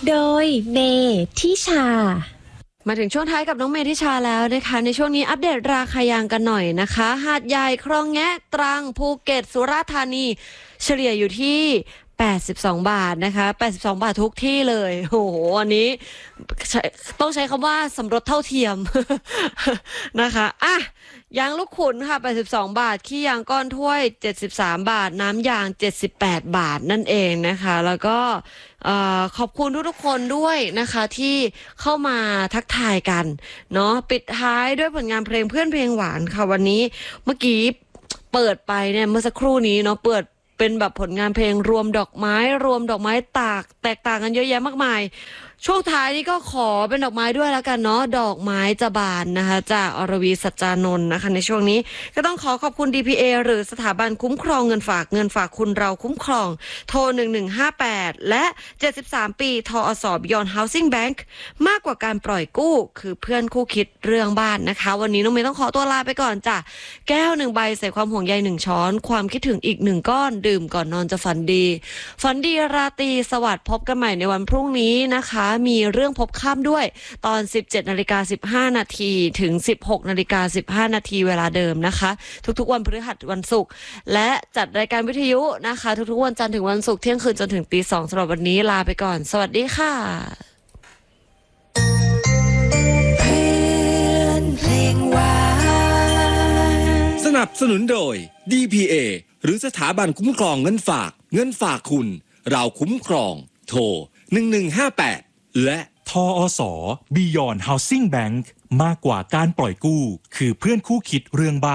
โดยเมทิชามาถึงช่วงท้ายกับน้องเมธิชาแล้วนะคะในช่วงนี้อัปเดตราคายางกันหน่อยนะคะหาดใหญ่คลองแงะตรังภูเก็ตสุราษฎร์ธานีเฉลี่ยอยู่ที่82 บาทนะคะ82 บาททุกที่เลยโอ้โหอันนี้ต้องใช้คำว่าสมรสเท่าเทียม นะคะอ่ะยางลูกขุนค่ะ82 บาทขี้ยางก้อนถ้วย73 บาทน้ำยาง78 บาทนั่นเองนะคะแล้วก็ขอบคุณทุกๆคนด้วยนะคะที่เข้ามาทักทายกันเนาะปิดท้ายด้วยผลงานเพลงเพื่อนเพลงหวานค่ะวันนี้เมื่อกี้เปิดไปเนี่ยเมื่อสักครู่นี้เนาะเปิดเป็นแบบผลงานเพลงรวมดอกไม้แตกต่างกันเยอะแยะมากมายช่วงท้ายนี้ก็ขอเป็นดอกไม้ด้วยแล้วกันเนาะดอกไม้จะบานนะคะจากอรวีสัจจานนท์นะคะในช่วงนี้ก็ต้องขอบคุณ DPA หรือสถาบันคุ้มครองเงินฝากคุณเราคุ้มครองโทร1158และ73 ปีทอสBeyond Housing Bank มากกว่าการปล่อยกู้คือเพื่อนคู่คิดเรื่องบ้านนะคะวันนี้น้องเมย์ต้องขอตัวลาไปก่อนจ้ะแก้ว1 ใบใส่ความห่วงใย1 ช้อนความคิดถึงอีก1 ก้อนดื่มก่อนนอนจะฝันดีราตรีสวัสดิ์พบกันใหม่ในวันพรุ่งนี้นะคะมีเรื่องพบค่ำด้วยตอน 17:15 นาทีถึง 16:15 นาทีเวลาเดิมนะคะทุกๆวันพฤหัสวันศุกร์และจัดรายการวิทยุนะคะทุกๆวันจันทร์ถึงวันศุกร์เที่ยงคืนจนถึงตี 2สำหรับวันนี้ลาไปก่อนสวัสดีค่ะเพื่อนเพลงหวานสนับสนุนโดย DPA หรือสถาบันคุ้มครองเงินฝากคุณเราคุ้มครองโทร1158และทอสBeyond Housing Bank มากกว่าการปล่อยกู้คือเพื่อนคู่คิดเรื่องบ้าน